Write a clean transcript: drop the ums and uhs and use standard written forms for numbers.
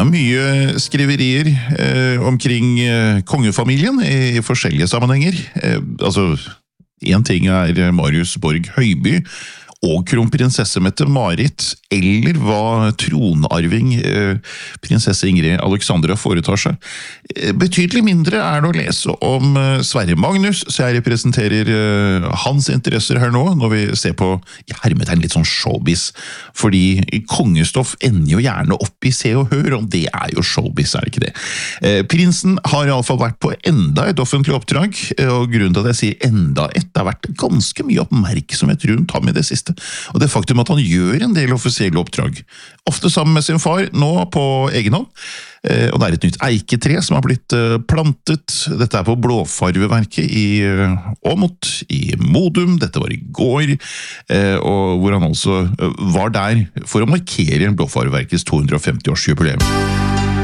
mye skriverier omkring kongefamilien i forskjellige sammenhenger. Altså, en ting Marius Borg Høiby og kronprinsesse Mette-Marit, eller hva tronarving prinsesse Ingrid Alexandra foretar seg. Betydelig mindre det å lese om Sverre Magnus, så jeg representerer hans interesser her nå, når vi ser på hermetegn litt sånn showbiz, fordi kongestoff ender jo gjerne opp i Se og Hør, og det jo showbiz, det ikke det? Prinsen har I alle fall vært på enda et offentlig oppdrag, og grunnen til at jeg sier enda et, det har vært ganske mye oppmerksomhet rundt ham I det siste. Og det faktum at han gjør en del offisielle oppdrag, ofte sammen med sin far, nå på egen hånd. Og det et nytt eiketre som har blitt plantet. Dette på Blåfarveverket I Åmot, I Modum. Dette var I går, og hvor han altså var der for å markere Blåfarveverkets 250-årsjubileum.